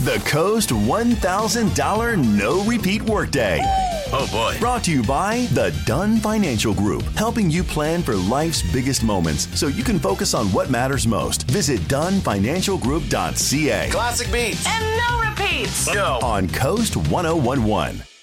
The Coast $1,000 No Repeat Workday. Oh, boy. Brought to you by the Dunn Financial Group, helping you plan for life's biggest moments so you can focus on what matters most. Visit DunnFinancialGroup.ca. Classic beats. And no repeats. Go. On Coast 1011.